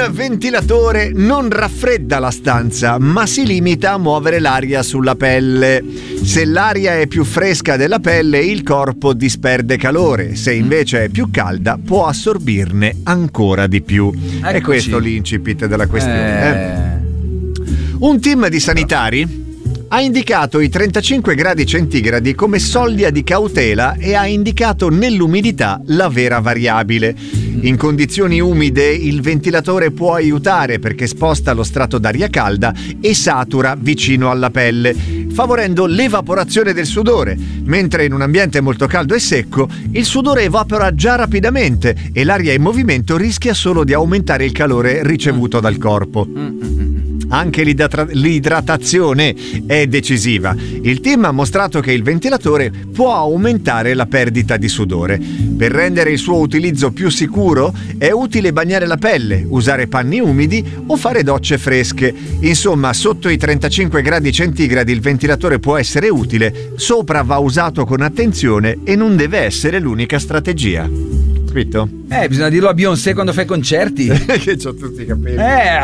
Un ventilatore non raffredda la stanza, ma si limita a muovere l'aria sulla pelle. Se l'aria è più fresca della pelle, il corpo disperde calore. Se invece è più calda, può assorbirne ancora di più. Eccoci. È questo l'incipit della questione. Un team di sanitari ha indicato i 35 gradi centigradi come soglia di cautela e ha indicato nell'umidità la vera variabile. In condizioni umide il ventilatore può aiutare perché sposta lo strato d'aria calda e satura vicino alla pelle, favorendo l'evaporazione del sudore, mentre in un ambiente molto caldo e secco il sudore evapora già rapidamente e l'aria in movimento rischia solo di aumentare il calore ricevuto dal corpo. Anche l'idratazione è decisiva. Il team ha mostrato che il ventilatore può aumentare la perdita di sudore. Per rendere il suo utilizzo più sicuro è utile bagnare la pelle, usare panni umidi o fare docce fresche. Insomma, sotto i 35 gradi centigradi il ventilatore può essere utile, sopra va usato con attenzione e non deve essere l'unica strategia. Capito? Bisogna dirlo a Beyoncé quando fai concerti. Che c'ho tutti i capelli.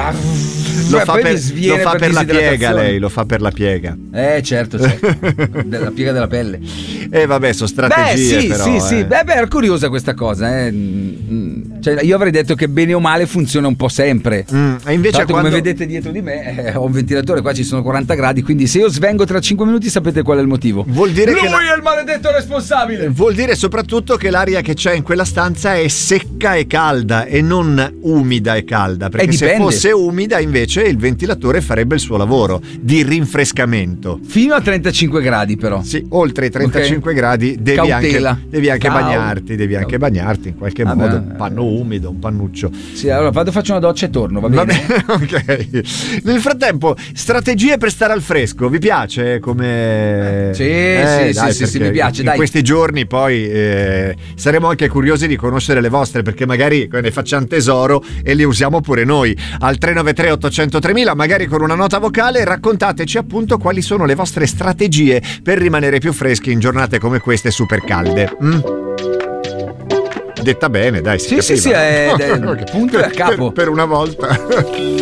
Lo fa per la piega, lei lo fa per la piega. Certo. La piega della pelle. Vabbè, sono strategie. Sì. Era curiosa questa cosa. Cioè, io avrei detto che bene o male funziona un po' sempre. E invece come vedete dietro di me ho un ventilatore, qua ci sono 40 gradi, quindi se io svengo tra 5 minuti sapete qual è il motivo. Vuol dire lui è il maledetto responsabile. Vuol dire soprattutto che l'aria che c'è in quella stanza è secca e calda e non umida e calda, perché se fosse umida invece il ventilatore farebbe il suo lavoro di rinfrescamento fino a 35 gradi, però sì, oltre i 35 gradi devi anche bagnarti in qualche modo, un panno umido, un pannuccio. Sì, allora faccio una doccia e torno, va bene? Ok. Nel frattempo, strategie per stare al fresco, vi piace? Come sì, mi piace, in questi giorni poi saremo anche curiosi di conoscere le vostre, perché magari ne facciamo tesoro e li usiamo pure noi. Al 393 800 3000, magari con una nota vocale, raccontateci appunto quali sono le vostre strategie per rimanere più freschi in giornate come queste super calde. Detta bene, dai, si capiva. Sì, punto a capo. Per una volta.